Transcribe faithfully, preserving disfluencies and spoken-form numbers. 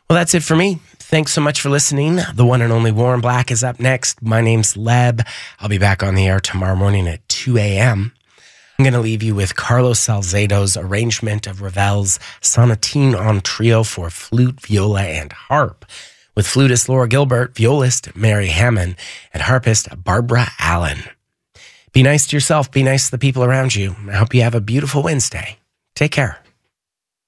Well, that's it for me. Thanks so much for listening. The one and only Warren Black is up next. My name's Leb. I'll be back on the air tomorrow morning at two a.m. I'm going to leave you with Carlos Salcedo's arrangement of Ravel's Sonatine en Trio for flute, viola, and harp, with flutist Laura Gilbert, violist Mary Hammond, and harpist Barbara Allen. Be nice to yourself. Be nice to the people around you. I hope you have a beautiful Wednesday. Take care.